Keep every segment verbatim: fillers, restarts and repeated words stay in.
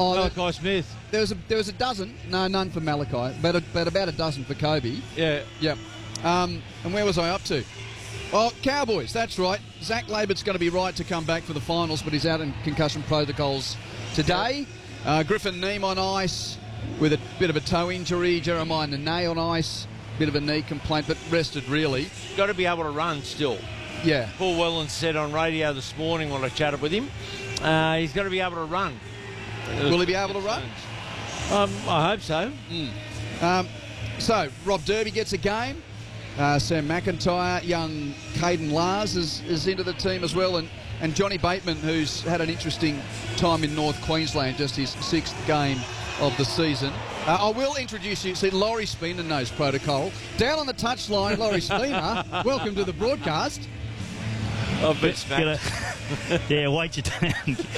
Oh, Malachi Smith. There was a there was a dozen. No, none for Malachi, but a, but about a dozen for Kobe. Yeah. Yep. Um, and where was I up to? Oh, Cowboys. That's right. Zach Labert's going to be right to come back for the finals, but he's out in concussion protocols today. Uh, Griffin Neem on ice with a bit of a toe injury. Jeremiah Nene on ice, bit of a knee complaint, but rested really. Got to be able to run still. Yeah. Paul Whelan said on radio this morning when I chatted with him, uh, he's got to be able to run. Will he be able to run? Um, I hope so. Mm. Um, so, Rob Derby gets a game. Uh, Sam McIntyre, young Caden Lars is, is into the team as well, and, and Johnny Bateman, who's had an interesting time in North Queensland, just his sixth game of the season. Uh, I will introduce you. See, Laurie Spina knows protocol. Down on the touchline, Laurie Spina. Welcome to the broadcast. I've been smacked. Yeah, wait your turn.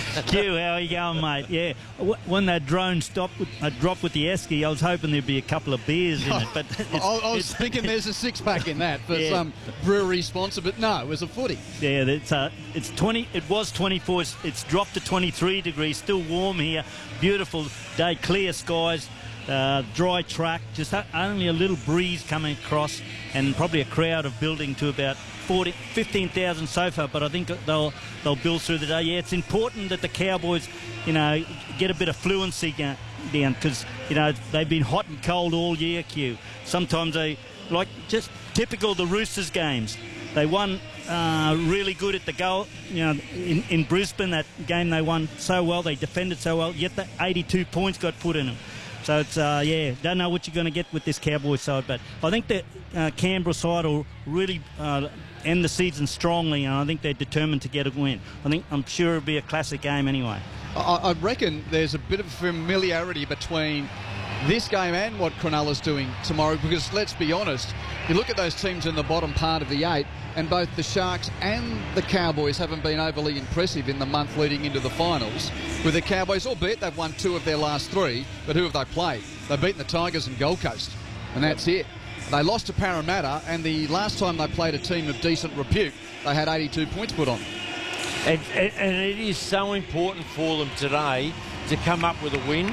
Q, how are you going, mate? Yeah, when that drone stopped, with, uh, dropped with the esky, I was hoping there'd be a couple of beers in it. But I, I was thinking there's a six pack in that for yeah. some brewery sponsor, but no, it was a footy. Yeah, it's uh, it's twenty. It was twenty-four. It's, it's dropped to twenty-three degrees. Still warm here. Beautiful day, clear skies. Uh, dry track, just only a little breeze coming across, and probably a crowd of building to about forty, fifteen thousand so far, but I think they'll they'll build through the day. Yeah, it's important that the Cowboys, you know, get a bit of fluency down, because, you know, they've been hot and cold all year, Q. Sometimes they, like, just typical of the Roosters games. They won uh, really good at the goal, you know, in, in Brisbane, that game they won so well, they defended so well, yet the eighty-two points got put in them. So it's, uh, yeah, don't know what you're going to get with this Cowboys side, but I think the uh, Canberra side will really uh, end the season strongly, and I think they're determined to get a win. I think, I'm sure it'll be a classic game anyway. I, I reckon there's a bit of familiarity between this game and what Cronulla's doing tomorrow, because let's be honest, you look at those teams in the bottom part of the eight, and both the Sharks and the Cowboys haven't been overly impressive in the month leading into the finals. With the Cowboys, albeit they've won two of their last three, but who have they played? They've beaten the Tigers and Gold Coast, and that's it. They lost to Parramatta, and the last time they played a team of decent repute, they had eighty-two points put on. And, and it is so important for them today to come up with a win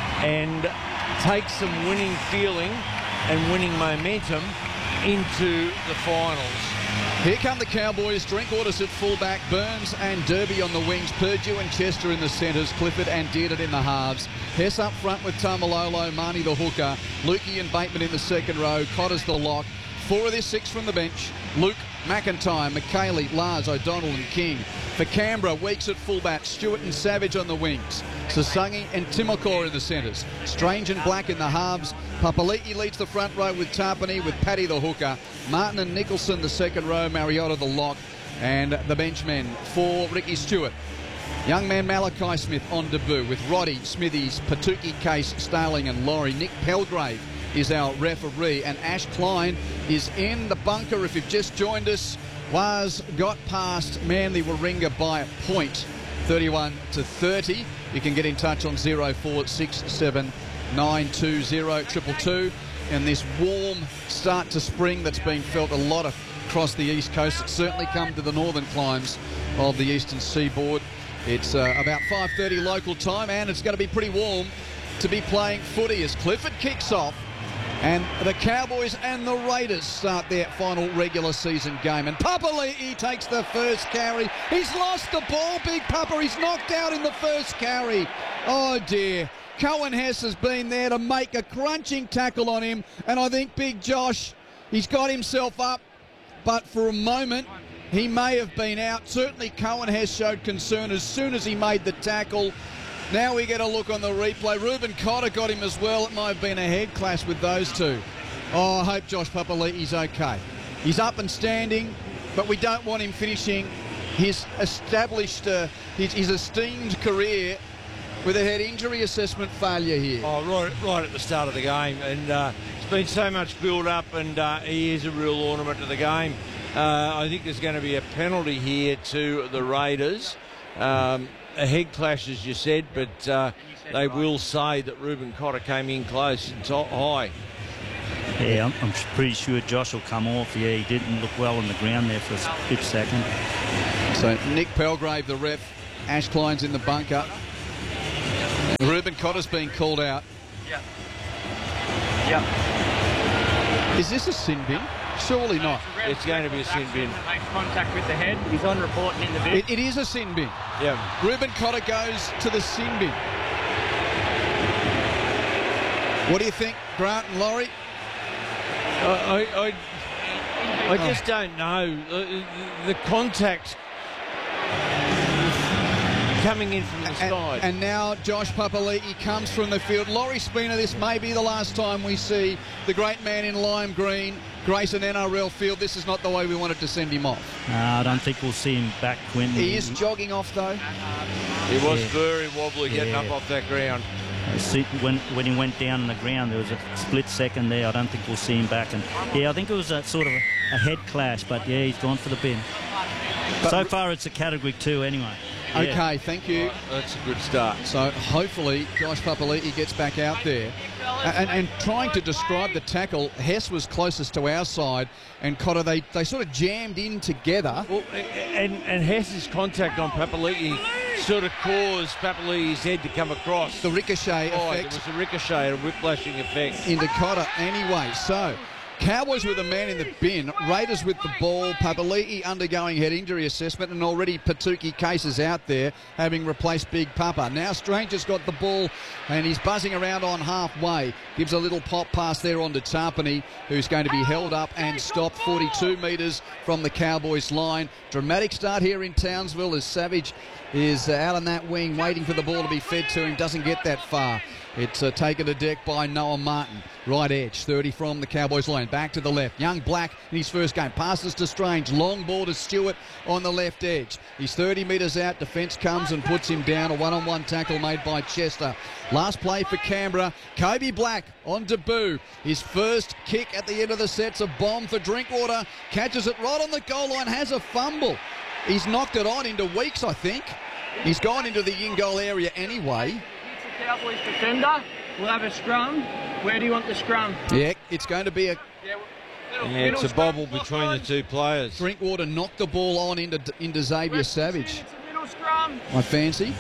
and take some winning feeling and winning momentum into the finals. Here come the Cowboys. Drinkwater's at fullback, Burns and Derby on the wings, Purdue and Chester in the centres, Clifford and Dearden in the halves. Hess up front with Tamalolo, Marnie the hooker, Lukey and Bateman in the second row, Cotter's the lock. Four of their six from the bench. Luke, McIntyre, McKaylee, Lars, O'Donnell and King. For Canberra, Weeks at fullback, Stewart and Savage on the wings. Sasangi and Timokor in the centres. Strange and Black in the halves. Papali'i leads the front row with Tarpany, with Paddy the hooker. Martin and Nicholson the second row, Mariota the lock. And the benchmen for Ricky Stewart. Young man Malachi Smith on debut with Roddy, Smithies, Patuki, Case, Starling and Laurie. Nick Pelgrave is our referee, and Ash Klein is in the bunker. If you've just joined us, Was got past Manly Warringah by a point, thirty-one to thirty. You can get in touch on zero four six seven nine two zero two two two. And this warm start to spring that's been felt a lot across the east coast, it's certainly come to the northern climes of the eastern seaboard. It's uh, about five thirty local time, and it's going to be pretty warm to be playing footy as Clifford kicks off. And the Cowboys and the Raiders start their final regular season game. And Papali'i takes the first carry. He's lost the ball, Big Papa. He's knocked out in the first carry. Oh, dear. Cohen Hess has been there to make a crunching tackle on him. And I think Big Josh, he's got himself up. But for a moment, he may have been out. Certainly Cohen Hess showed concern as soon as he made the tackle. Now we get a look on the replay. Reuben Cotter got him as well. It might have been a head clash with those two. Oh, I hope Josh Papali'i's okay. He's up and standing, but we don't want him finishing his established, uh, his, his esteemed career with a head injury assessment failure here. Oh, right, right at the start of the game. And uh, it's been so much build-up, and uh, he is a real ornament to the game. Uh, I think there's going to be a penalty here to the Raiders. Um, A head clash, as you said, but uh, they will say that Reuben Cotter came in close and top high. Yeah, I'm, I'm pretty sure Josh will come off. Yeah, he didn't look well on the ground there for a split second. So Nick Pelgrave, the ref. Ash Klein's in the bunker. Reuben Reuben Cotter's been called out. Yeah. Yeah. Is this a sin bin? Surely not. It's going to be a sin bin. Makes contact with the head. He's on reporting in the bin. It, it is a sin bin. Yeah. Reuben Cotter goes to the sin bin. What do you think, Grant and Laurie? I, I, I, I just don't know. The, the contact coming in from the And, side. and now Josh Papali'i comes from the field. Laurie Spina, this may be the last time we see the great man in lime green grace an N R L field. This is not the way we wanted to send him off. No, I don't think we'll see him back, Quentin. He is jogging off, though. He was Yeah. very wobbly getting Yeah. up off that ground. See, when when he went down on the ground, there was a split second there. I don't think we'll see him back. And yeah, I think it was a sort of a, a head clash. But yeah, he's gone for the bin. But so far, it's a category two anyway. Yeah. Okay, thank you. That's a good start. So hopefully Josh Papali'i gets back out there. And, and trying to describe the tackle, Hess was closest to our side, and Cotter, they, they sort of jammed in together. Well, and, and Hess's contact on Papali'i sort of caused Papali'i's head to come across. The ricochet Oh, effect it was a ricochet, a whiplashing effect. into Cotter anyway. So Cowboys with a man in the bin, Raiders with the ball, Papali'i undergoing head injury assessment, and already Patuki cases out there, having replaced Big Papa. Now Stranger's got the ball, and he's buzzing around on halfway. Gives a little pop pass there onto Tarpany, who's going to be held up and stopped forty-two metres from the Cowboys line. Dramatic start here in Townsville as Savage is out on that wing, waiting for the ball to be fed to him. Doesn't get that far. It's uh, taken to deck by Noah Martin. Right edge, thirty from the Cowboys line. Back to the left. Young Black in his first game. Passes to Strange. Long ball to Stewart on the left edge. He's thirty metres out. Defence comes and puts him down. A one-on-one tackle made by Chester. Last play for Canberra. Kobe Black on debut. His first kick at the end of the set's a bomb for Drinkwater. Catches it right on the goal line. Has a fumble. He's knocked it on into Weeks, I think. He's gone into the in-goal area anyway. Cowboys defender. We'll have a scrum. Where do you want the scrum? Yeah, it's going to be a Yeah, middle, Yeah, it's a bobble between the two players. Drinkwater knocked the ball on into into Xavier Savage. It's a middle scrum. I fancy.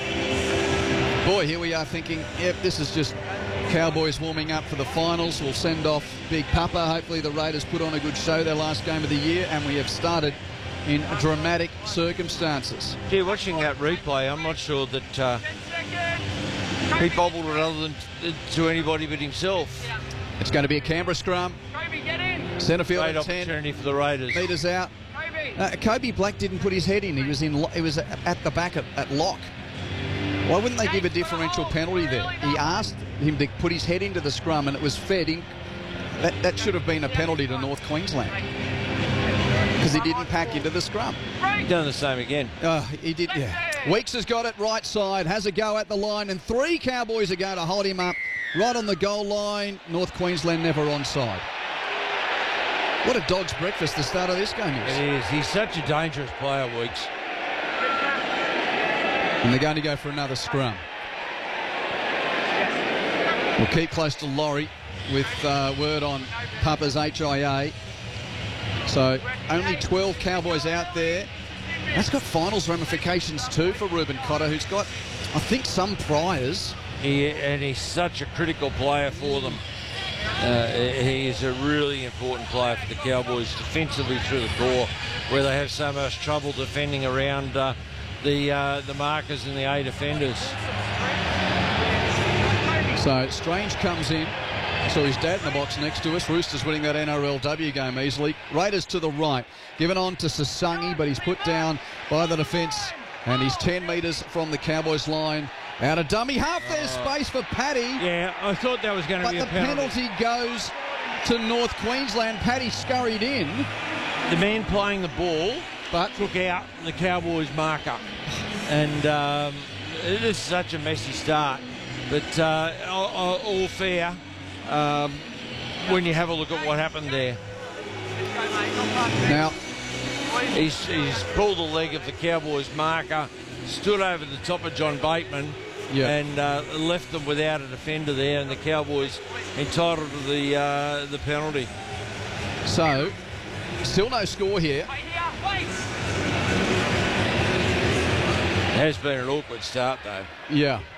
Boy, here we are thinking, yep, this is just Cowboys warming up for the finals. We'll send off Big Papa. Hopefully the Raiders put on a good show their last game of the year, and we have started in dramatic circumstances. Gee, watching that replay, I'm not sure that uh, he bobbled it other than to anybody but himself. It's going to be a Canberra scrum. Kobe, get in. Centre field Great at ten opportunity for the Raiders. metres out. Kobe. Uh, Kobe Black didn't put his head in. He was in. Lo- he was at the back at, at lock. Why wouldn't they give a differential penalty there? He asked him to put his head into the scrum, and it was fed in. That that should have been a penalty to North Queensland because he didn't pack into the scrum. He's done the same again. Oh, he did, yeah. Weeks has got it right side, has a go at the line, and three Cowboys are going to hold him up right on the goal line. North Queensland never onside. What a dog's breakfast the start of this game is. It is. He's such a dangerous player, Weeks. And they're going to go for another scrum. We'll keep close to Laurie with uh, word on Papa's H I A. So only twelve Cowboys out there. That's got finals ramifications too for Reuben Cotter, who's got, I think, some priors. He, and he's such a critical player for them. Uh, he is a really important player for the Cowboys defensively through the core, where they have so much trouble defending around uh, the uh, the markers and the A defenders. So Strange comes in. So his dad in the box next to us. Roosters winning that N R L W game easily. Raiders to the right. Given on to Sasangi, but he's put down by the defence. And he's ten metres from the Cowboys line. Out of dummy. Half their space for Paddy. Yeah, I thought that was going to But be the a penalty. penalty goes to North Queensland. Paddy scurried in. The man playing the ball But took out the Cowboys marker. And um, it is such a messy start. But uh, all, all fair um, when you have a look at what happened there. now, He's, he's pulled the leg of the Cowboys marker, stood over the top of John Bateman, Yeah. and uh, left them without a defender there, and the Cowboys entitled to the uh, the penalty. so still no score here. It has been an awkward start, though. Yeah.